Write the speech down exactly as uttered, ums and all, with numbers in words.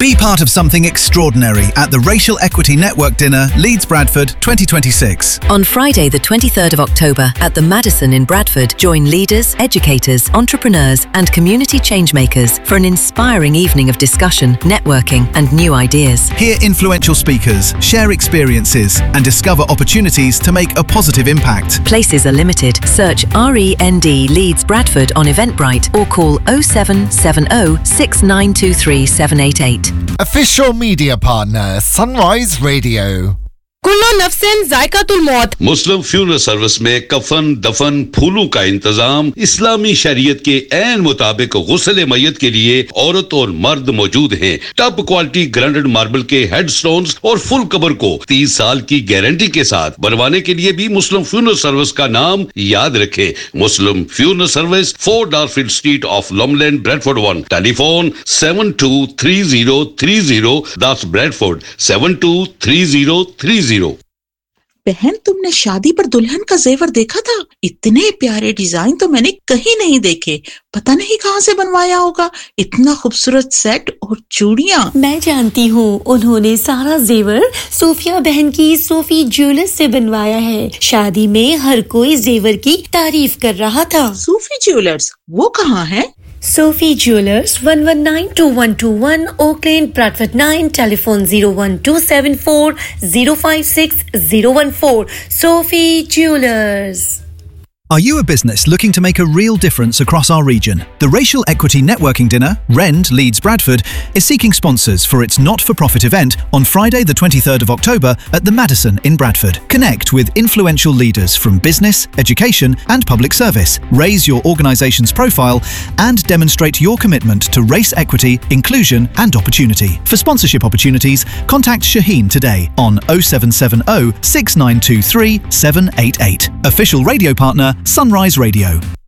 Be part of something extraordinary at the Racial Equity Network Dinner, Leeds Bradford twenty twenty-six. On Friday the twenty-third of October at the Madison in Bradford, join leaders, educators, entrepreneurs and community changemakers for an inspiring evening of discussion, networking and new ideas. Hear influential speakers, share experiences and discover opportunities to make a positive impact. Places are limited. Search R E N D Leeds Bradford on Eventbrite or call oh seven seven oh, six nine two three, seven eight eight. Official media partner, Sunrise Radio. कुल्लो नफ्सिन जायकातुल मौत। मुस्लिम funeral service में कफन दफन फूलों का इंतजाम इस्लामी शरीयत के ऐन मुताबिक गुस्ल मय्यत के लिए औरत और मर्द मौजूद हैं। टॉप क्वालिटी ग्राइंडेड मार्बल के हेडस्टोन्स और फुल कबर को तीस साल की गारंटी के साथ बनवाने के लिए भी मुस्लिम फ्यूनरल सर्विस का नाम याद रखें। मुस्लिम funeral service, four डारफील्ड street of लॉमलैंड, Bradford one. Telephone seven to three zero three zero, that's Bradford seven to three zero three zero. बहन, तुमने शादी पर दुल्हन का जेवर देखा था? इतने प्यारे डिजाइन तो मैंने कहीं नहीं देखे। पता नहीं कहाँ से बनवाया होगा। इतना खूबसूरत सेट और चूड़ियाँ। मैं जानती हूँ, उन्होंने सारा जेवर सोफिया बहन की सोफी ज्वेलर्स से बनवाया है। शादी में हर कोई जेवर की तारीफ कर रहा था। सोफी ज्वेलर्स, वो कहाँ है? Sophie Jewelers, one one nine two one two one, Oak Lane, Bradford nine, telephone zero one two seven four zero five six zero one four. Sophie Jewelers. Are you a business looking to make a real difference across our region? The Racial Equity Networking Dinner, Rend, Leeds Bradford, is seeking sponsors for its not-for-profit event on Friday the twenty-third of October at the Madison in Bradford. Connect with influential leaders from business, education and public service. Raise your organisation's profile and demonstrate your commitment to race equity, inclusion and opportunity. For sponsorship opportunities, contact Shaheen today on oh seven seven oh, six nine two three, seven eight eight. Official radio partner, Sunrise Radio.